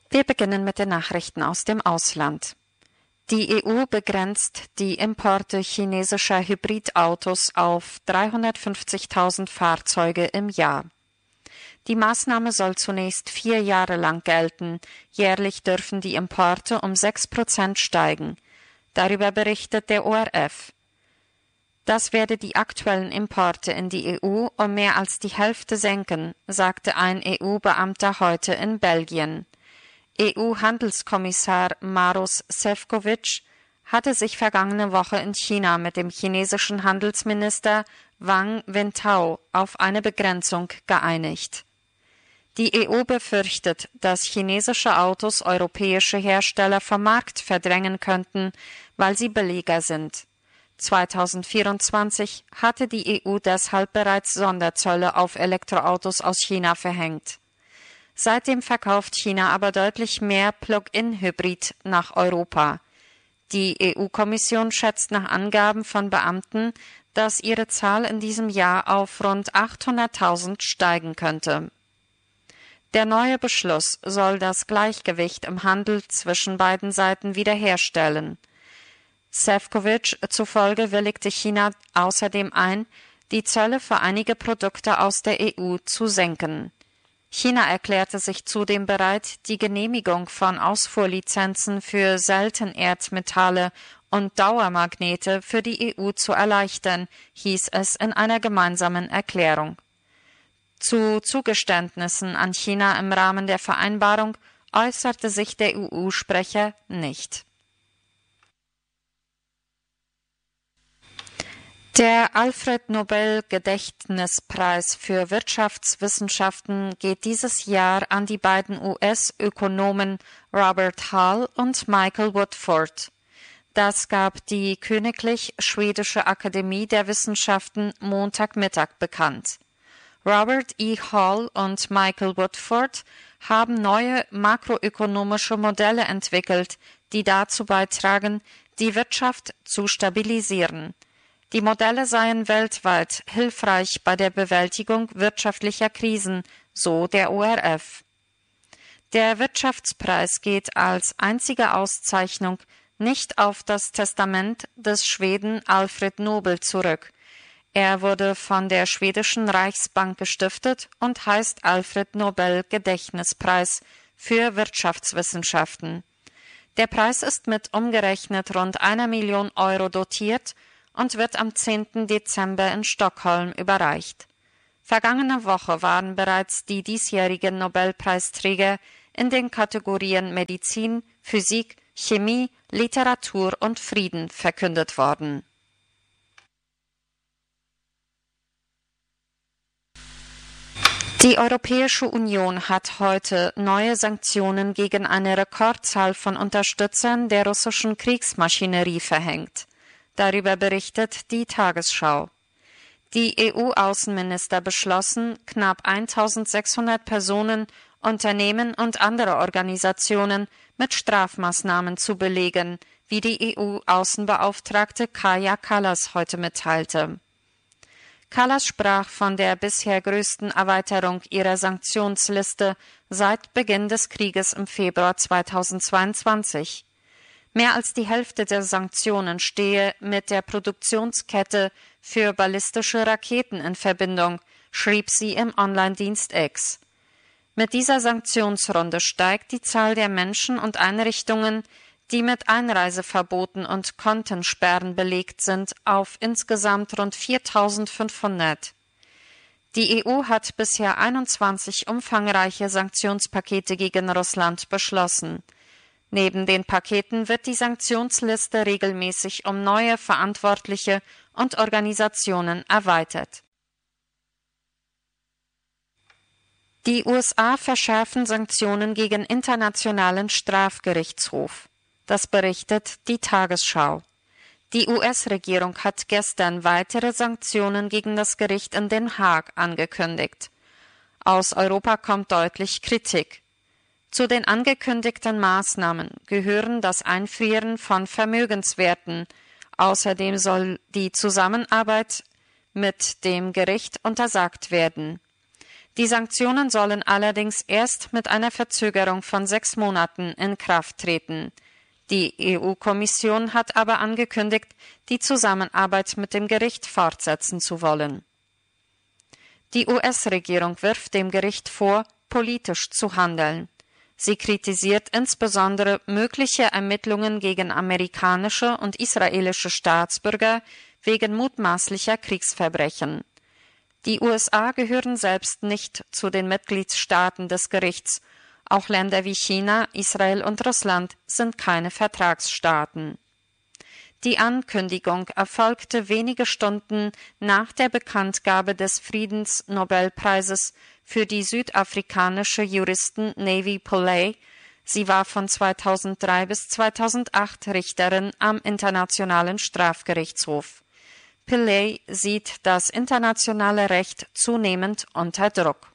Wir beginnen mit den Nachrichten aus dem Ausland. Die EU begrenzt die Importe chinesischer Hybridautos auf 350.000 Fahrzeuge im Jahr. Die Maßnahme soll zunächst 4 Jahre lang gelten. Jährlich dürfen die Importe um 6% steigen. Darüber berichtet der ORF. Das werde die aktuellen Importe in die EU um mehr als die Hälfte senken, sagte ein EU-Beamter heute in Belgien. EU-Handelskommissar Maroš Šefčovič hatte sich vergangene Woche in China mit dem chinesischen Handelsminister Wang Wentao auf eine Begrenzung geeinigt. Die EU befürchtet, dass chinesische Autos europäische Hersteller vom Markt verdrängen könnten, weil sie billiger sind. 2024 hatte die EU deshalb bereits Sonderzölle auf Elektroautos aus China verhängt. Seitdem verkauft China aber deutlich mehr Plug-in-Hybrid nach Europa. Die EU-Kommission schätzt nach Angaben von Beamten, dass ihre Zahl in diesem Jahr auf rund 800.000 steigen könnte. Der neue Beschluss soll das Gleichgewicht im Handel zwischen beiden Seiten wiederherstellen. Šefčovič zufolge willigte China außerdem ein, die Zölle für einige Produkte aus der EU zu senken. China erklärte sich zudem bereit, die Genehmigung von Ausfuhrlizenzen für Seltenerdmetalle und Dauermagnete für die EU zu erleichtern, hieß es in einer gemeinsamen Erklärung. Zu Zugeständnissen an China im Rahmen der Vereinbarung äußerte sich der EU-Sprecher nicht. Der Alfred-Nobel-Gedächtnispreis für Wirtschaftswissenschaften geht dieses Jahr an die beiden US-Ökonomen Robert Hall und Michael Woodford. Das gab die Königlich Schwedische Akademie der Wissenschaften Montagmittag bekannt. Robert E. Hall und Michael Woodford haben neue makroökonomische Modelle entwickelt, die dazu beitragen, die Wirtschaft zu stabilisieren. Die Modelle seien weltweit hilfreich bei der Bewältigung wirtschaftlicher Krisen, so der ORF. Der Wirtschaftspreis geht als einzige Auszeichnung nicht auf das Testament des Schweden Alfred Nobel zurück. Er wurde von der schwedischen Reichsbank gestiftet und heißt Alfred Nobel Gedächtnispreis für Wirtschaftswissenschaften. Der Preis ist mit umgerechnet rund 1 Million Euro dotiert und wird am 10. Dezember in Stockholm überreicht. Vergangene Woche waren bereits die diesjährigen Nobelpreisträger in den Kategorien Medizin, Physik, Chemie, Literatur und Frieden verkündet worden. Die Europäische Union hat heute neue Sanktionen gegen eine Rekordzahl von Unterstützern der russischen Kriegsmaschinerie verhängt. Darüber berichtet die Tagesschau. Die EU-Außenminister beschlossen, knapp 1.600 Personen, Unternehmen und andere Organisationen mit Strafmaßnahmen zu belegen, wie die EU-Außenbeauftragte Kaja Kallas heute mitteilte. Kallas sprach von der bisher größten Erweiterung ihrer Sanktionsliste seit Beginn des Krieges im Februar 2022. Mehr als die Hälfte der Sanktionen stehe mit der Produktionskette für ballistische Raketen in Verbindung, schrieb sie im Online-Dienst X. Mit dieser Sanktionsrunde steigt die Zahl der Menschen und Einrichtungen, die mit Einreiseverboten und Kontensperren belegt sind, auf insgesamt rund 4.500. Die EU hat bisher 21 umfangreiche Sanktionspakete gegen Russland beschlossen. Neben den Paketen wird die Sanktionsliste regelmäßig um neue Verantwortliche und Organisationen erweitert. Die USA verschärfen Sanktionen gegen Internationalen Strafgerichtshof. Das berichtet die Tagesschau. Die US-Regierung hat gestern weitere Sanktionen gegen das Gericht in Den Haag angekündigt. Aus Europa kommt deutlich Kritik. Zu den angekündigten Maßnahmen gehören das Einfrieren von Vermögenswerten. Außerdem soll die Zusammenarbeit mit dem Gericht untersagt werden. Die Sanktionen sollen allerdings erst mit einer Verzögerung von 6 Monaten in Kraft treten. Die EU-Kommission hat aber angekündigt, die Zusammenarbeit mit dem Gericht fortsetzen zu wollen. Die US-Regierung wirft dem Gericht vor, politisch zu handeln. Sie kritisiert insbesondere mögliche Ermittlungen gegen amerikanische und israelische Staatsbürger wegen mutmaßlicher Kriegsverbrechen. Die USA gehören selbst nicht zu den Mitgliedstaaten des Gerichts. Auch Länder wie China, Israel und Russland sind keine Vertragsstaaten. Die Ankündigung erfolgte wenige Stunden nach der Bekanntgabe des Friedensnobelpreises für die südafrikanische Juristin Nevi Pillay. Sie war von 2003 bis 2008 Richterin am Internationalen Strafgerichtshof. Pillay sieht das internationale Recht zunehmend unter Druck.